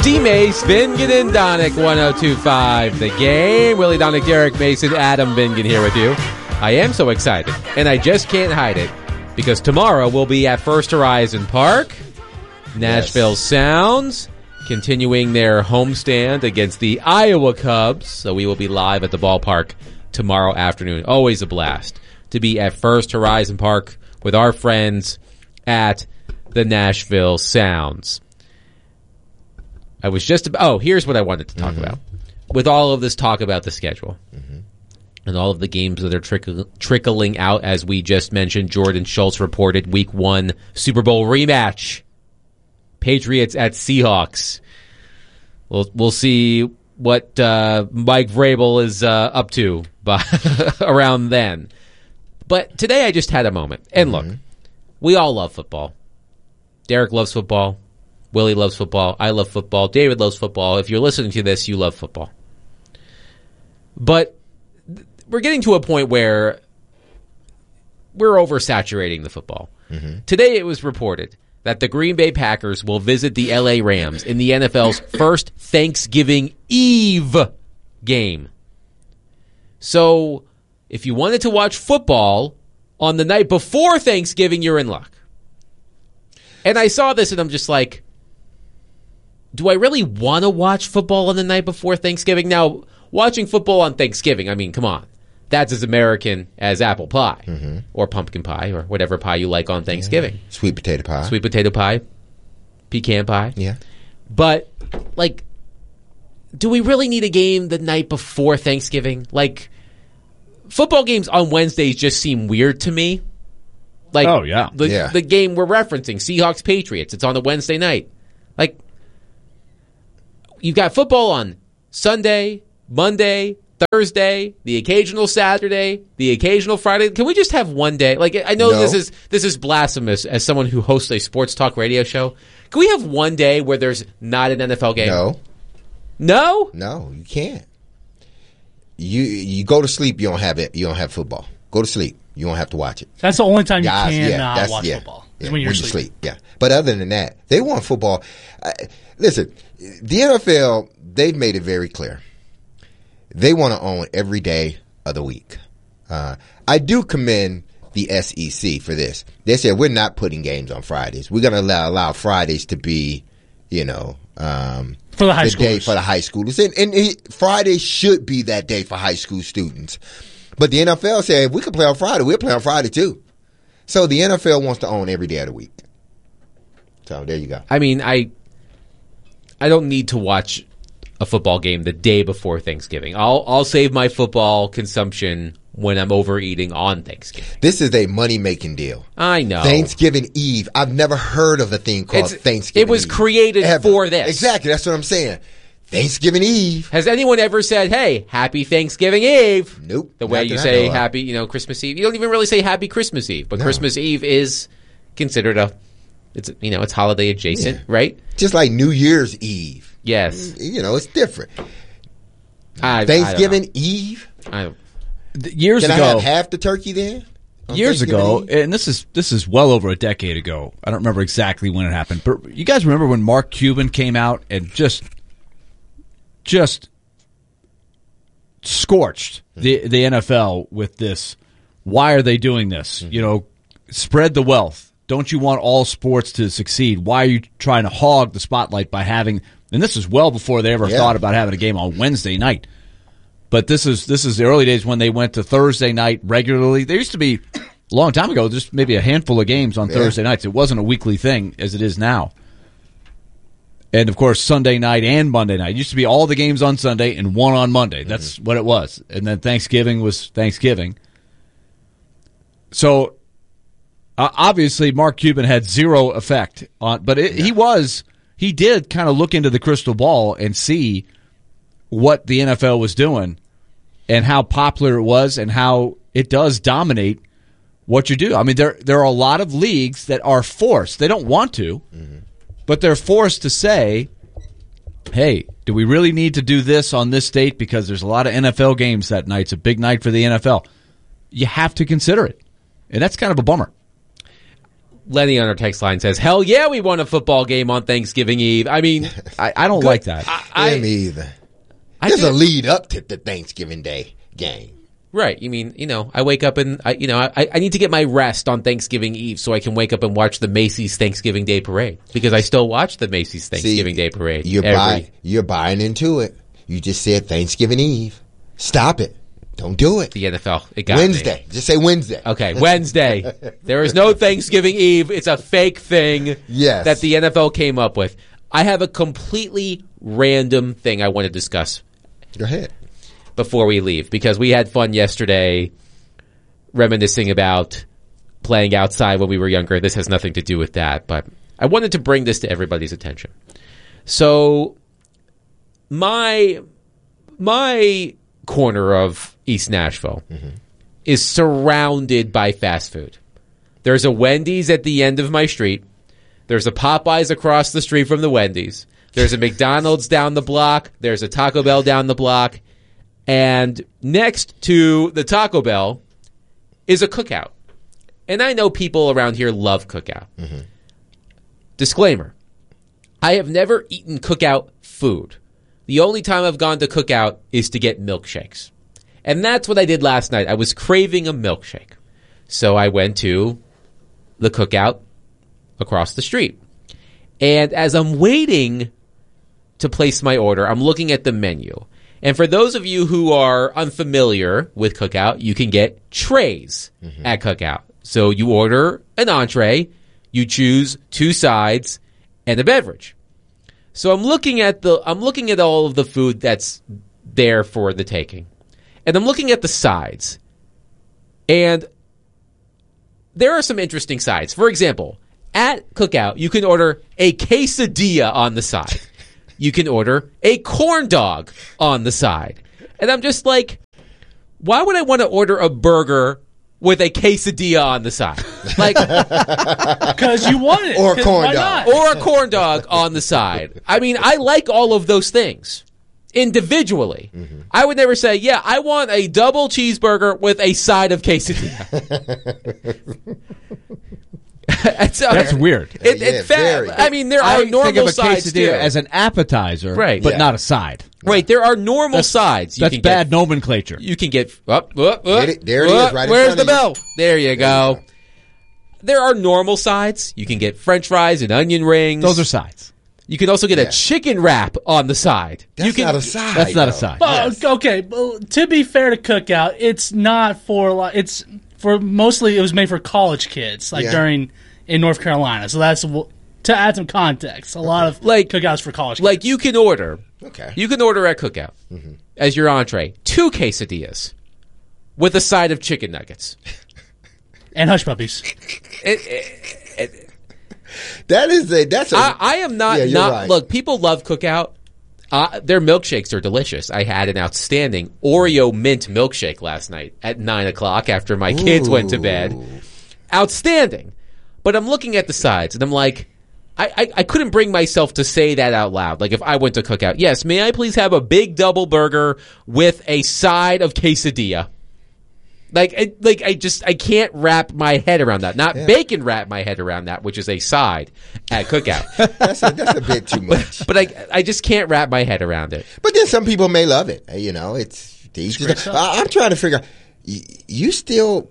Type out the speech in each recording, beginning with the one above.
D-Mace, Bingen and Donick, 102.5 The Game. Willie Donick, Derek Mason, Adam Bingen here with you. I am so excited, and I just can't hide it, because tomorrow we'll be at First Horizon Park. Nashville Sounds continuing their homestand against the Iowa Cubs. So we will be live at the ballpark tomorrow afternoon. Always a blast to be at First Horizon Park with our friends at the Nashville Sounds. I was just here's what I wanted to talk about. With all of this talk about the schedule and all of the games that are trickling out, as we just mentioned, Jordan Schultz reported Week 1 Super Bowl rematch. Patriots at Seahawks. We'll see what Mike Vrabel is up to around then. But today I just had a moment. And look, we all love football. Derek loves football. Willie loves football. I love football. David loves football. If you're listening to this, you love football. But we're getting to a point where we're oversaturating the football. Today it was reported that the Green Bay Packers will visit the LA Rams in the NFL's first Thanksgiving Eve game. So if you wanted to watch football on the night before Thanksgiving, you're in luck. And I saw this and I'm just like, do I really want to watch football on the night before Thanksgiving? Now, watching football on Thanksgiving, I mean, come on. That's as American as apple pie or pumpkin pie or whatever pie you like on Thanksgiving. Sweet potato pie. Sweet potato pie. Pecan pie. Yeah. But, like, do we really need a game the night before Thanksgiving? Like, football games on Wednesdays just seem weird to me. Like, the game we're referencing, Seahawks-Patriots, it's on a Wednesday night. Like, you've got football on Sunday, Monday, Thursday, the occasional Saturday, the occasional Friday. Can we just have one day? Like, I know this is blasphemous as someone who hosts a sports talk radio show. Can we have one day where there's not an NFL game? No? No, you can't. You go to sleep, you don't have it. You don't have football. Go to sleep. You don't have to watch it. That's the only time you cannot watch football. Yeah, when you're asleep. Sleep. Yeah. But other than that, they want football. Listen, the NFL, they've made it very clear. They want to own every day of the week. I do commend the SEC for this. They said we're not putting games on Fridays. We're going to allow Fridays to be, for the high schoolers. Day for the high schoolers. And Friday should be that day for high school students. But the NFL said if we can play on Friday, we'll play on Friday too. So the NFL wants to own every day of the week. So there you go. I mean, I don't need to watch a football game the day before Thanksgiving. I'll save my football consumption when I'm overeating on Thanksgiving. This is a money-making deal. I know. Thanksgiving Eve. I've never heard of a thing called Thanksgiving It was Eve. created for this. Exactly. That's what I'm saying. Thanksgiving Eve. Has anyone ever said, hey, happy Thanksgiving Eve? Nope. The way you say happy, Christmas Eve. You don't even really say happy Christmas Eve, but Christmas Eve is considered it's holiday adjacent, right? Just like New Year's Eve. Yes. It's different. Thanksgiving Eve? Years ago. Can I have half the turkey then? Years ago, and this is well over a decade ago. I don't remember exactly when it happened, but you guys remember when Mark Cuban came out and just scorched the NFL with this? Why are they doing this? Spread the wealth. Don't you want all sports to succeed? Why are you trying to hog the spotlight by having? And this is well before they ever thought about having a game on Wednesday night. But this is the early days when they went to Thursday night regularly. There used to be a long time ago, just maybe a handful of games on Thursday nights. It wasn't a weekly thing as it is now. And, of course, Sunday night and Monday night. It used to be all the games on Sunday and one on Monday. That's what it was. And then Thanksgiving was Thanksgiving. So, obviously, Mark Cuban had zero effect on, but he did kind of look into the crystal ball and see what the NFL was doing and how popular it was and how it does dominate what you do. I mean, there are a lot of leagues that are forced. They don't want to, but they're forced to say, hey, do we really need to do this on this date because there's a lot of NFL games that night. It's a big night for the NFL. You have to consider it, and that's kind of a bummer. Lenny on our text line says, hell yeah, we won a football game on Thanksgiving Eve. I mean, I don't like that. Me either. There's a lead up to the Thanksgiving Day game. Right. You mean, I wake up and, I need to get my rest on Thanksgiving Eve so I can wake up and watch the Macy's Thanksgiving Day Parade. Because I still watch the Macy's Thanksgiving Day Parade. You're buying into it. You just said Thanksgiving Eve. Stop it. Don't do it. The NFL. It got Wednesday. Me. Just say Wednesday. Okay, Wednesday. There is no Thanksgiving Eve. It's a fake thing that the NFL came up with. I have a completely random thing I want to discuss. Go ahead. Before we leave, because we had fun yesterday reminiscing about playing outside when we were younger. This has nothing to do with that, but I wanted to bring this to everybody's attention. So my corner of East Nashville is surrounded by fast food. There's a Wendy's at the end of my street. There's a Popeyes across the street from the Wendy's. There's a McDonald's down the block. There's a Taco Bell down the block. And next to the Taco Bell is a Cookout. And I know people around here love Cookout. Disclaimer. I have never eaten Cookout food. The only time I've gone to Cookout is to get milkshakes. And that's what I did last night. I was craving a milkshake. So I went to the Cookout across the street. And as I'm waiting to place my order, I'm looking at the menu. And for those of you who are unfamiliar with Cookout, you can get trays at Cookout. So you order an entree, you choose 2 sides, and a beverage. So I'm looking at all of the food that's there for the taking. And I'm looking at the sides. And there are some interesting sides. For example, at Cookout, you can order a quesadilla on the side. You can order a corn dog on the side. And I'm just like, why would I want to order a burger with a quesadilla on the side? Like, because you want it. Or a corn dog. Or a corn dog on the side. I mean, I like all of those things individually. I would never say, yeah, I want a double cheeseburger with a side of quesadilla. That's weird. I mean, there are normal sides too. As an appetizer, right? But not a side. Right. There are normal sides. That's bad nomenclature. You can get there it is. Right. Where's the bell? There you go. There are normal sides. You can get French fries and onion rings. Those are sides. You can also get a chicken wrap on the side. That's not a side. That's not a side. Yes. Okay, but to be fair to Cookout, it's not for it's for mostly it was made for college kids, in North Carolina. So that's to add some context. A lot of Cookouts for college kids. Like you can order at Cookout as your entree 2 quesadillas with a side of chicken nuggets and hush puppies. I am not right. Look, people love Cookout. Their milkshakes are delicious. I had an outstanding Oreo mint milkshake last night at 9:00 after my kids went to bed. Outstanding. But I'm looking at the sides and I'm like, I couldn't bring myself to say that out loud. Like if I went to Cookout, yes, may I please have a big double burger with a side of quesadilla? I can't wrap my head around that. Not bacon wrap my head around that, which is a side at Cookout. that's a bit too much. But I just can't wrap my head around it. But then some people may love it. I'm trying to figure out, you still,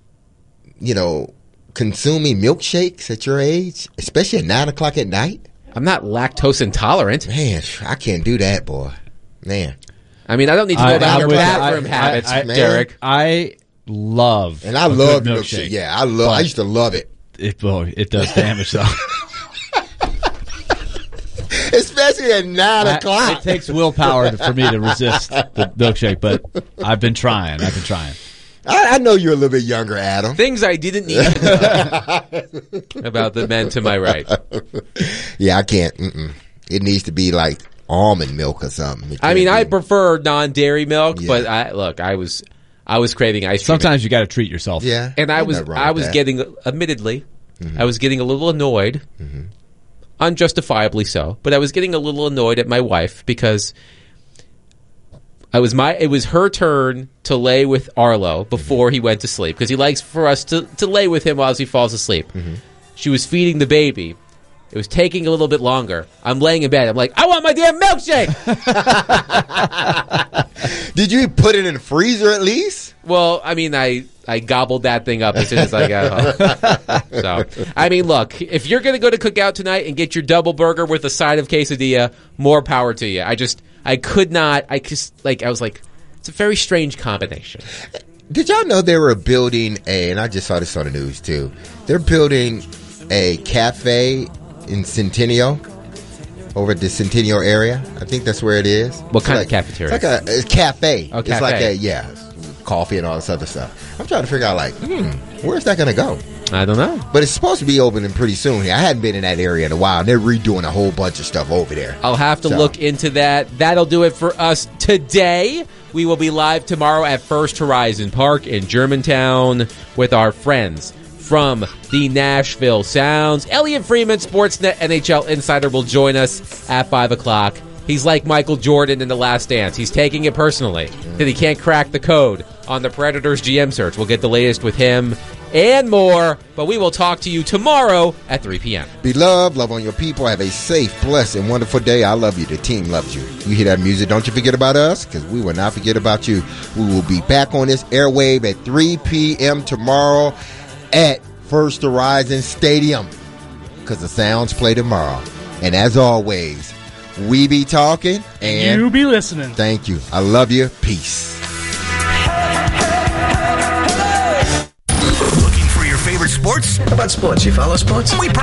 consuming milkshakes at your age, especially at 9:00 at night? I'm not lactose intolerant. Man, I can't do that, boy. Man. I mean, I don't need to know about your bathroom habits, Derek. I love milkshake. Yeah, I used to love it. It does damage though. Especially at 9:00. It takes willpower for me to resist the milkshake, but I've been trying. I know you're a little bit younger, Adam. Things I didn't need to know about the men to my right. Yeah, I can't. It needs to be like almond milk or something. I mean, I prefer non-dairy milk, but I was craving ice cream. Sometimes you got to treat yourself. Yeah, and I was getting, admittedly, I was getting a little annoyed, unjustifiably so, but I was getting a little annoyed at my wife because it was her turn to lay with Arlo before he went to sleep because he likes for us to lay with him while he falls asleep. She was feeding the baby. It was taking a little bit longer. I'm laying in bed. I'm like, I want my damn milkshake. Did you put it in the freezer at least? Well, I mean, I gobbled that thing up as soon as I got home. So, I mean, look, if you're going to go to Cookout tonight and get your double burger with a side of quesadilla, more power to you. I was like, it's a very strange combination. Did y'all know they were building and I just saw this on the news too. They're building a cafe in Centennial, over at the Centennial area. I think that's where it is. What kind of cafeteria? It's like a cafe. Oh, It's cafe. like coffee and all this other stuff. I'm trying to figure out, where's that going to go? I don't know. But it's supposed to be opening pretty soon here. I hadn't been in that area in a while, and they're redoing a whole bunch of stuff over there. I'll have to look into that. That'll do it for us today. We will be live tomorrow at First Horizon Park in Germantown with our friends from the Nashville Sounds. Elliot Freeman, Sportsnet NHL insider, will join us at 5 o'clock. He's like Michael Jordan in The Last Dance. He's taking it personally that he can't crack the code on the Predators GM search. We'll get the latest with him and more, but we will talk to you tomorrow at 3 p.m. Be loved, love on your people. Have a safe, blessed, and wonderful day. I love you. The team loves you. You hear that music? Don't you forget about us, because we will not forget about you. We will be back on this airwave at 3 p.m. tomorrow at First Horizon Stadium, because the Sounds play tomorrow. And as always, we be talking and you be listening. Thank you. I love you. Peace. Looking for your favorite sports? How about sports? You follow sports? We